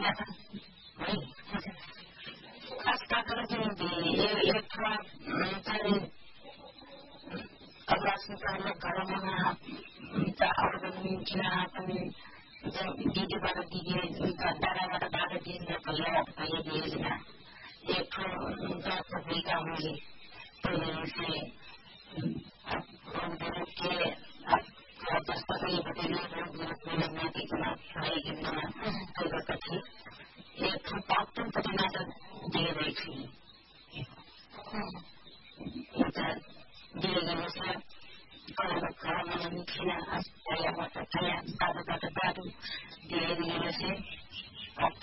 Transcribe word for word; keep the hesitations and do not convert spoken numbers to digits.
खास करके ये एक थोड़ा चाहिँ अग्रास्मिताले घरमा अर्गनिकना पनि दिदीबाट दिदी दादाबाट दादा दिदीले भैया भैया दिएगा एक थोड़ा भूमिका हुई तो से के जस्तो पनि बताइने माथि भइकन कलकत्ता थिए एक पाक्तुन पतिमा त दिइरहेको छु दिएपछि घरमा निस्किन आयाबाट आया